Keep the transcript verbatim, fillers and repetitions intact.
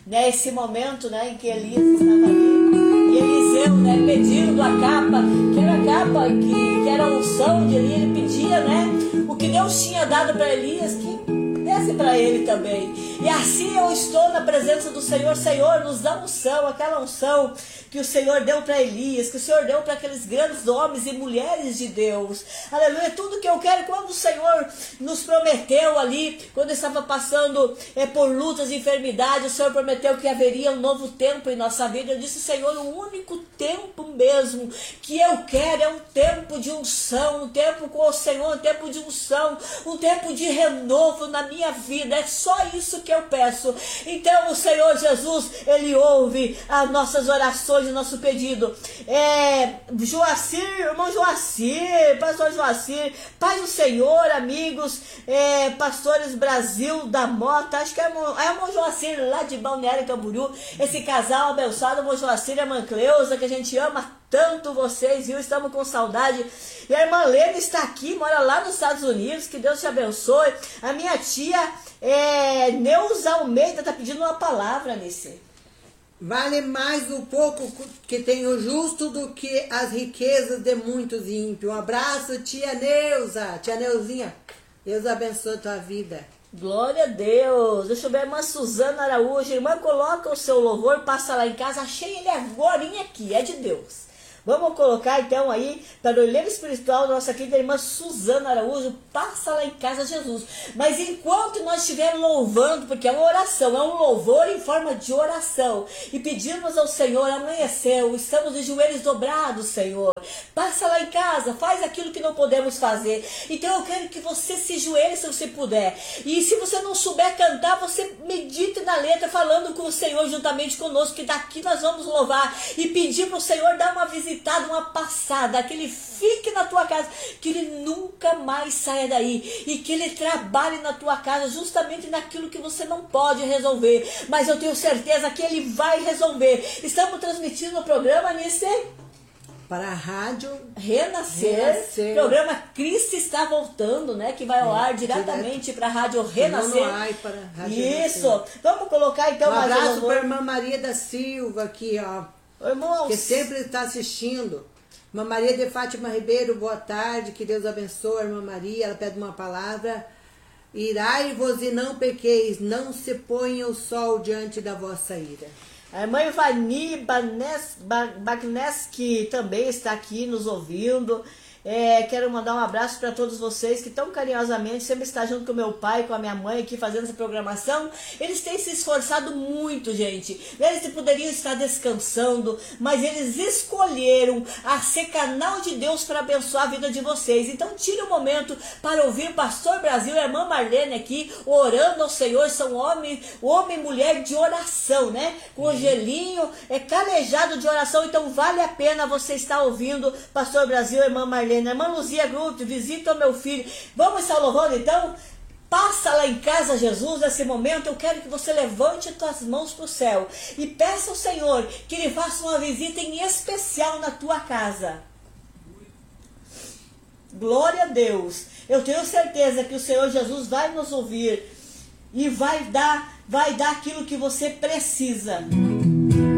né, esse momento, né, em que Elias estava ali, e Eliseu, né, pedindo a capa, que era a capa, que, que era a unção de Elias, ele pedia, né, o que Deus tinha dado para Elias, que desse para ele também. E assim eu estou na presença do Senhor. Senhor, nos dá unção, aquela unção que o Senhor deu para Elias, que o Senhor deu para aqueles grandes homens e mulheres de Deus. Aleluia, tudo que eu quero. Quando o Senhor nos prometeu ali, quando estava passando é, por lutas e enfermidades, o Senhor prometeu que haveria um novo tempo em nossa vida. Eu disse, Senhor, o único tempo mesmo que eu quero é um tempo de unção, um tempo com o Senhor, um tempo de unção, um tempo de renovo na minha vida. É só isso que eu peço. Então o Senhor Jesus, Ele ouve as nossas orações, o nosso pedido. É, Joacir, irmão Joacir, pastor Joacir, Pai do Senhor, amigos, é, pastores Brasil da Mota, acho que é o irmão, é o irmão Joacir lá de Balneário Camboriú, esse casal abençoado, irmão Joacir e a irmã Cleusa, que a gente ama tanto vocês, viu? Estamos com saudade. E a irmã Lena está aqui, mora lá nos Estados Unidos, que Deus te abençoe. A minha tia é, Neuza Almeida está pedindo uma palavra nesse. Vale mais o pouco que tem o justo do que as riquezas de muitos ímpios. Um abraço, tia Neuza, tia Neuzinha. Deus abençoe a tua vida. Glória a Deus. Deixa eu ver a irmã Suzana Araújo. Irmã, coloca o seu louvor, passa lá em casa. Achei ele agora aqui, é de Deus. Vamos colocar então aí, para o olheiro espiritual da nossa querida irmã Suzana Araújo, passa lá em casa, Jesus. Mas enquanto nós estivermos louvando, porque é uma oração, é um louvor em forma de oração, e pedimos ao Senhor, amanheceu, estamos de joelhos dobrados, Senhor. Passa lá em casa, faz aquilo que não podemos fazer. Então eu quero que você se joelhe se você puder. E se você não souber cantar, você medite na letra, falando com o Senhor juntamente conosco, que daqui nós vamos louvar e pedir para o Senhor dar uma visita, uma passada, que ele fique na tua casa, que ele nunca mais saia daí, e que ele trabalhe na tua casa justamente naquilo que você não pode resolver, mas eu tenho certeza que ele vai resolver. Estamos transmitindo o programa nesse para a rádio Renascer, Renascer. Programa Cristo está voltando, né? Que vai ao ar é, diretamente para a rádio Renascer. Ai, para a rádio Isso. Renascer. Vamos colocar então um mais um abraço para a irmã Maria da Silva aqui, ó. Irmãos, que sempre está assistindo. Irmã Maria de Fátima Ribeiro, boa tarde, que Deus abençoe a irmã Maria, ela pede uma palavra. Irai-vos e não pequeis, não se ponha o sol diante da vossa ira. A irmã Ivani Bagneski também está aqui nos ouvindo. É, quero mandar um abraço para todos vocês que tão carinhosamente sempre estão junto com meu pai, com a minha mãe aqui fazendo essa programação. Eles têm se esforçado muito, gente. Eles poderiam estar descansando, mas eles escolheram a ser canal de Deus para abençoar a vida de vocês. Então tire um momento para ouvir o Pastor Brasil e a irmã Marlene aqui orando ao Senhor. São homem, homem e mulher de oração, né? Com o gelinho, é calejado de oração. Então vale a pena você estar ouvindo Pastor Brasil e a irmã Marlene. Irmã Luzia Grupo, visita o meu filho. Vamos estar louvando então? Passa lá em casa, Jesus, nesse momento. Eu quero que você levante as tuas mãos para o céu e peça ao Senhor que Ele faça uma visita em especial na tua casa. Glória a Deus. Eu tenho certeza que o Senhor Jesus vai nos ouvir e vai dar, vai dar aquilo que você precisa.